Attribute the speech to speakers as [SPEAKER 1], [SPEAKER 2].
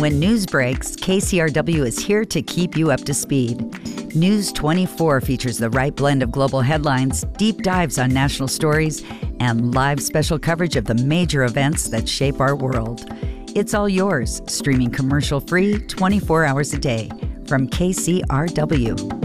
[SPEAKER 1] when news breaks, KCRW is here to keep you up to speed. News 24 features the right blend of global headlines, deep dives on national stories, and live special coverage of the major events that shape our world. It's all yours, streaming commercial-free 24 hours a day from KCRW.